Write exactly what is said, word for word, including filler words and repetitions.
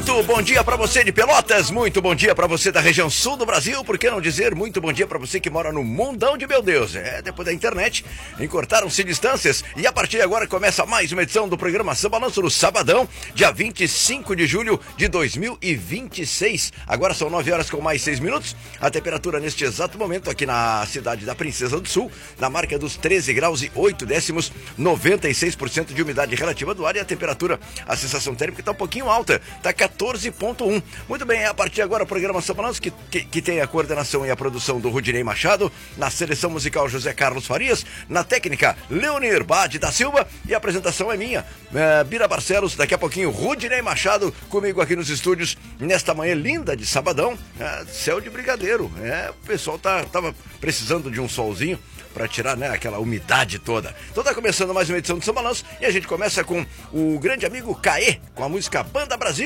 Muito bom dia para você de Pelotas, muito bom dia para você da região sul do Brasil, por que não dizer muito bom dia para você que mora no mundão de meu Deus. É, depois da internet, encurtaram-se distâncias e a partir de agora começa mais uma edição do programa Samba Balanço no sabadão, dia vinte e cinco de julho de dois mil e vinte e seis. Agora são nove horas com mais seis minutos, a temperatura neste exato momento aqui na cidade da Princesa do Sul, na marca dos treze graus e oito décimos, noventa e seis por cento de umidade relativa do ar e a temperatura, a sensação térmica está um pouquinho alta, está quatorze ponto um. Muito bem, a partir de agora o programa Samba Balanço, que, que, que tem a coordenação e a produção do Rudinei Machado, na seleção musical José Carlos Farias, na técnica Leonir Bade da Silva e a apresentação é minha, é, Bira Barcelos, daqui a pouquinho Rudinei Machado comigo aqui nos estúdios, nesta manhã linda de sabadão, é, céu de brigadeiro, é, o pessoal tá, tava precisando de um solzinho para tirar, né, aquela umidade toda. Então tá começando mais uma edição do Samba Balanço e a gente começa com o grande amigo Caê, com a música Banda Brasil.